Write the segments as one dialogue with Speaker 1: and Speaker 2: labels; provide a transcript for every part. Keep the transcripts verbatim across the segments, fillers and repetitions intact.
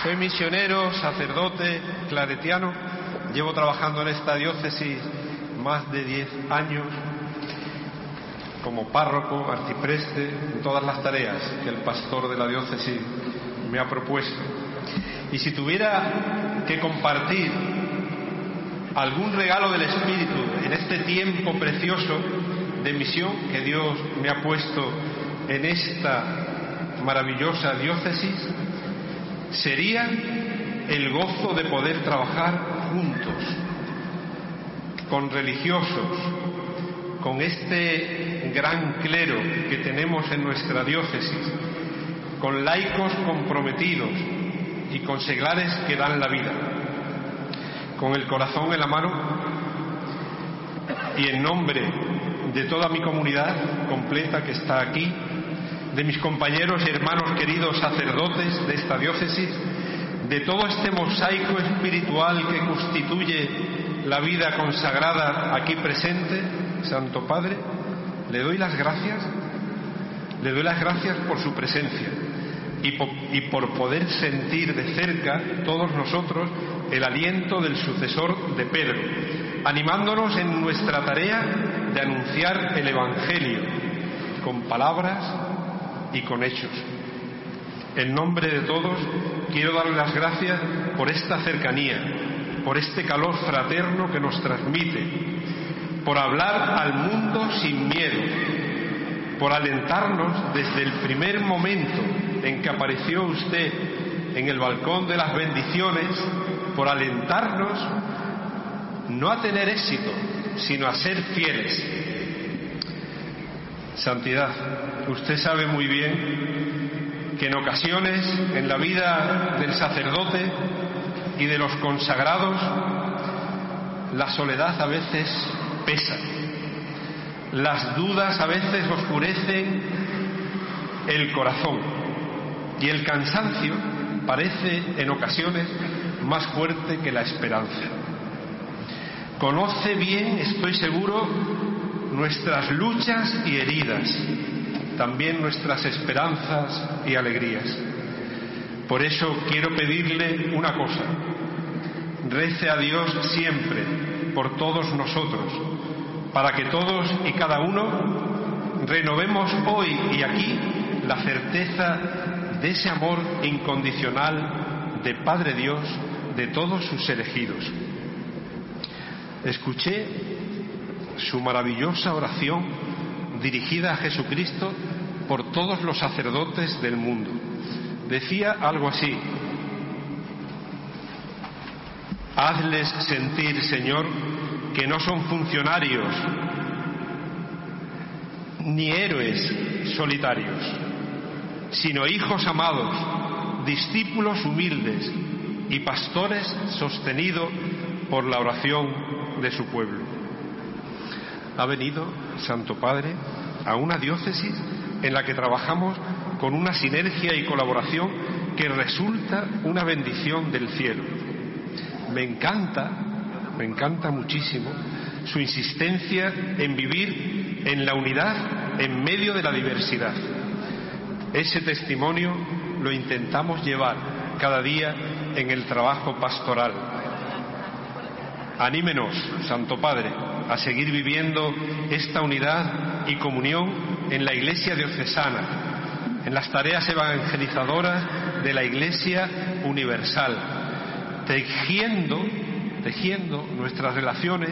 Speaker 1: Soy misionero, sacerdote, claretiano. Llevo trabajando en esta diócesis más de diez años como párroco, arcipreste, en todas las tareas que el pastor de la diócesis me ha propuesto. Y si tuviera que compartir algún regalo del Espíritu en este tiempo precioso de misión que Dios me ha puesto en esta maravillosa diócesis, sería el gozo de poder trabajar juntos, con religiosos, con este gran clero que tenemos en nuestra diócesis, con laicos comprometidos y con seglares que dan la vida, con el corazón en la mano, y en nombre de toda mi comunidad completa que está aquí, de mis compañeros y hermanos queridos sacerdotes de esta diócesis, de todo este mosaico espiritual que constituye la vida consagrada aquí presente, Santo Padre, le doy las gracias, le doy las gracias por su presencia y por, y por poder sentir de cerca todos nosotros el aliento del sucesor de Pedro, animándonos en nuestra tarea de anunciar el Evangelio con palabras y con hechos. En nombre de todos quiero darle las gracias por esta cercanía, por este calor fraterno que nos transmite, por hablar al mundo sin miedo, por alentarnos desde el primer momento en que apareció usted en el balcón de las bendiciones, por alentarnos no a tener éxito, sino a ser fieles. Santidad, usted sabe muy bien que en ocasiones en la vida del sacerdote y de los consagrados la soledad a veces pesa, las dudas a veces oscurecen el corazón y el cansancio parece en ocasiones más fuerte que la esperanza. Conoce bien, estoy seguro, nuestras luchas y heridas, también nuestras esperanzas y alegrías. Por eso quiero pedirle una cosa: rece a Dios siempre por todos nosotros, para que todos y cada uno renovemos hoy y aquí la certeza de ese amor incondicional de Padre Dios de todos sus elegidos. Escuché su maravillosa oración dirigida a Jesucristo por todos los sacerdotes del mundo. Decía algo así: hazles sentir, Señor, que no son funcionarios ni héroes solitarios, sino hijos amados, discípulos humildes y pastores sostenidos por la oración de su pueblo. Ha venido, Santo Padre, a una diócesis en la que trabajamos con una sinergia y colaboración que resulta una bendición del cielo. Me encanta, me encanta muchísimo su insistencia en vivir en la unidad en medio de la diversidad. Ese testimonio lo intentamos llevar cada día en el trabajo pastoral. Anímenos, Santo Padre, a seguir viviendo esta unidad y comunión en la Iglesia diocesana, en las tareas evangelizadoras de la Iglesia universal, tejiendo, tejiendo nuestras relaciones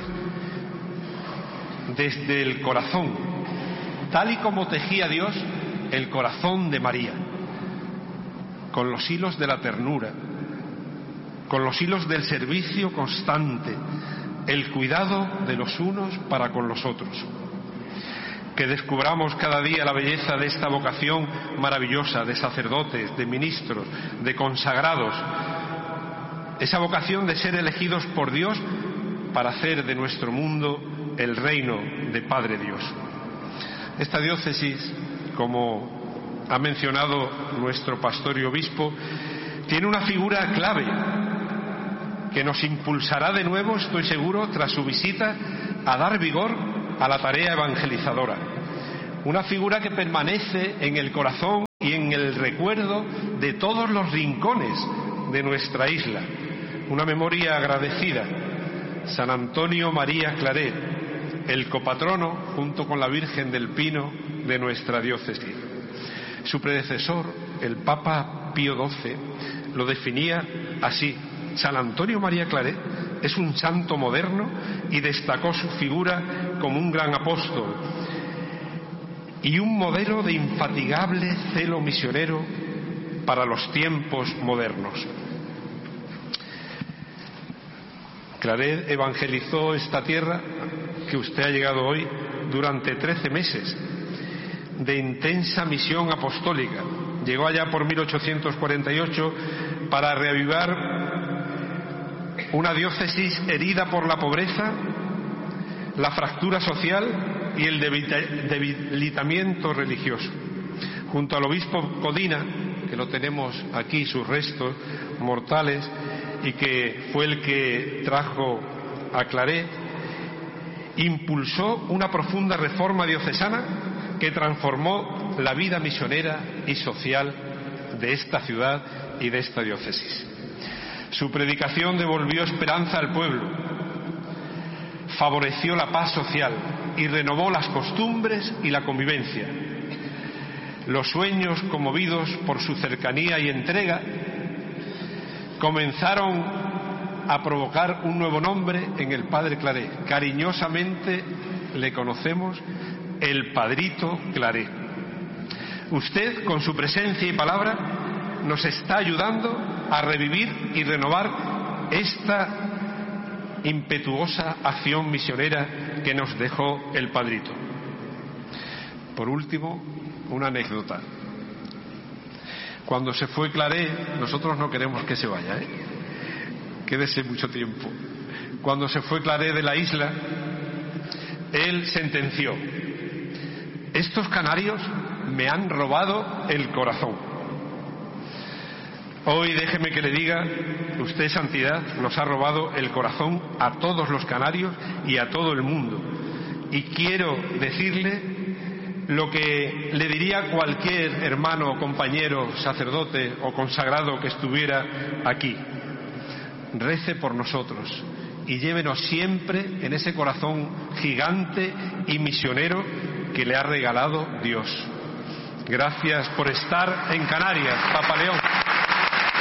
Speaker 1: desde el corazón, tal y como tejía Dios el corazón de María, con los hilos de la ternura, con los hilos del servicio constante, el cuidado de los unos para con los otros. Que descubramos cada día la belleza de esta vocación maravillosa de sacerdotes, de ministros, de consagrados, esa vocación de ser elegidos por Dios para hacer de nuestro mundo el reino de Padre Dios. Esta diócesis, como ha mencionado nuestro pastor y obispo, tiene una figura clave que nos impulsará de nuevo, estoy seguro, tras su visita, a dar vigor a la tarea evangelizadora. Una figura que permanece en el corazón y en el recuerdo de todos los rincones de nuestra isla. Una memoria agradecida. San Antonio María Claret, el copatrono, junto con la Virgen del Pino, de nuestra diócesis. Su predecesor, el Papa Pío doce, lo definía así: San Antonio María Claret es un santo moderno y destacó su figura como un gran apóstol y un modelo de infatigable celo misionero para los tiempos modernos. Claret evangelizó esta tierra que usted ha llegado hoy durante trece meses de intensa misión apostólica. Llegó allá por mil ochocientos cuarenta y ocho para reavivar una diócesis herida por la pobreza, la fractura social y el debilitamiento religioso. Junto al obispo Codina, que lo tenemos aquí, sus restos mortales, y que fue el que trajo a Claret, impulsó una profunda reforma diocesana que transformó la vida misionera y social de esta ciudad y de esta diócesis. Su predicación devolvió esperanza al pueblo, favoreció la paz social y renovó las costumbres y la convivencia. Los sueños, conmovidos por su cercanía y entrega, comenzaron a provocar un nuevo nombre en el Padre Claret. Cariñosamente le conocemos el Padrito Claret. Usted, con su presencia y palabra, nos está ayudando a revivir y renovar esta impetuosa acción misionera que nos dejó el Padrito. Por último, una anécdota. Cuando se fue Claret, nosotros no queremos que se vaya, ¿eh? Quédese mucho tiempo. Cuando se fue Claret de la isla, él sentenció: estos canarios me han robado el corazón. Hoy déjeme que le diga, usted, Santidad, nos ha robado el corazón a todos los canarios y a todo el mundo. Y quiero decirle lo que le diría cualquier hermano, compañero, sacerdote o consagrado que estuviera aquí: rece por nosotros y llévenos siempre en ese corazón gigante y misionero que le ha regalado Dios. Gracias por estar en Canarias, Papa León.